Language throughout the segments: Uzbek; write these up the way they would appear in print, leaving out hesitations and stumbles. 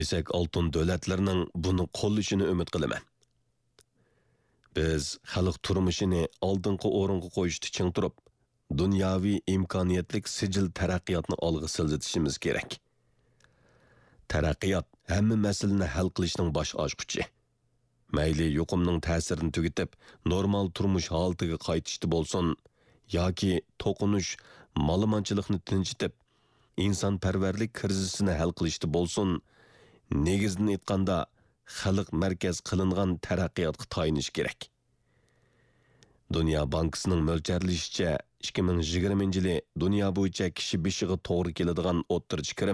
Kesak oltin davlatlarning buni qo'llashini umid qilaman. Biz xalq turmushini oldingi o'ringa qo'yishda ching turib, dunyoviy imkoniyatlik sijil taraqqiyotni olg'a siljitishimiz kerak. Taraqqiyot hamma masalani hal qilishning bosh ochqichi. Mayli yuqumning ta'sirini tugatib, normal turmush holatiga qaytishdi bo'lsin, yoki to'qinish, ma'lumotchilikni tinchitib, insonparvarlik krizisini hal qilishdi bo'lsin, negizdan aytganda xalq markaz qilingan taraqqiyotga tayinish kerak. Dünya Bankasının mo'ljallashicha 2020-yili dunyo bo'yicha kishi beshiga to'g'ri keladigan o'ttirchi kirim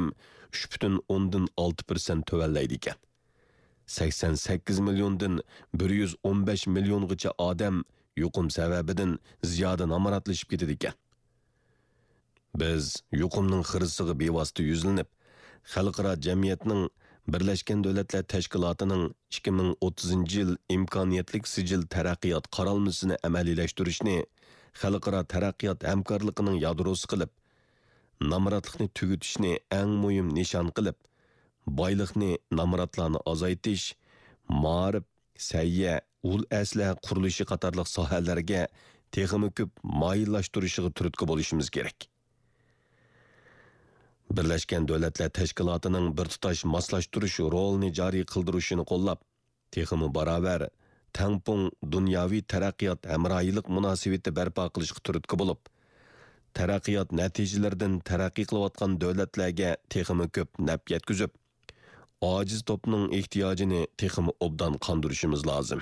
3,6% tuvallaydi ekan. 88 milliondan 115 milliongacha odam yuqum sababidan ziyoda namoratlashib ketadi ekan. Biz yuqumning xirisiga bevosita yuzlanib, xalqaro jamiyatning Birleşken Devletler Teşkilatı'nın 2030 yıl imkoniyatlik sicil taraqqiyot qaralmasini amaliyleştirishni xalqaro taraqqiyot hamkorligining yadrosi qilib, namoratlikni tugutishni eng muhim nishon qilib, boylikni namoratlarni azaytish, ma'rif, sayya, ul asla qurilishi qatorliq sohalarga texnik ko'p moyillashtirishiga turtki bo'lishimiz kerak. Birleşken Devletler Teşkilatı'nın bir tutaş maslaştırış rolini cari kıldırışını qollab, texmi baraber, tangpung dunyoviy taraqqiyot hamroyilik munosabati barpo qilishga turtki bo'lib, taraqqiyot natijalaridan taraqqiy qilayotgan davlatlarga texmi ko'p naf yetkazib, ojiz to'pning ehtiyojini texmi obdan qondirishimiz lozim.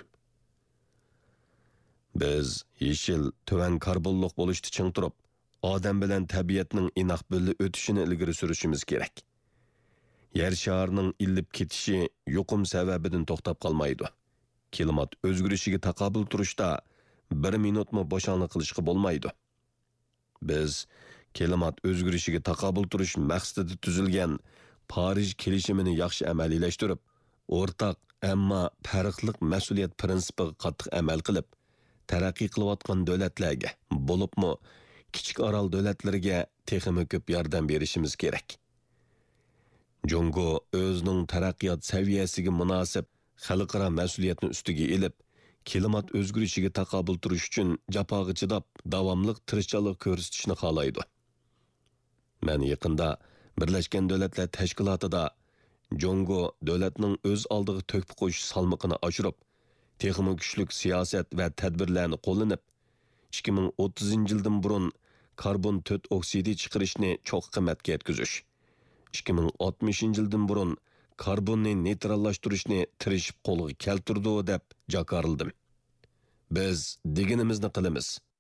Biz yeshil, tuvan karbonliq bo'lishni ching turib, odam bilan tabiatning inoq birga o'tishini ilgari surishimiz kerak. Yer sharining illib ketishi yuqum sababidan to'xtab qolmaydi. Klimat o'zgarishiga taqobil turishda 1 minutmi bo'shanlik qilishga bo'lmaydi. Biz klimat o'zgarishiga taqobil turish maqsadida tuzilgan Parij kelishimini yaxshi amaliyleştirib, o'rtaq ammo farqli mas'uliyat prinsipiga qattiq amal qilib, taraqqiy qilayotgan davlatlarga, bo'libmi kichik orol davlatlarga texmi ko'p yordam berishimiz kerak. Jungo o'zining taraqqiyot saviyasiga munosib xalqaro mas'uliyatni ustiga elib, klimat o'zgarishiga taqobil turish uchun jafoga chidab, davomli tirishchilik ko'rsatishni xohlaydi. Men yaqinda Birleşken Devletler Teşkilatı'da Jungo davlatning o'z oldiga to'kib qo'yish salmoqini oshirib, texmi kuchlik siyosat va tadbirlarni qo'llanib, 2030-yildan burun karbon 4 oksidi chiqarishni cho'q qimmatga yetkazish, 2060-yildan burun karbonni neytrallashtirishni tirishib qo'lga keltirdi deb jakarıldım. Biz deganimizni qilamiz.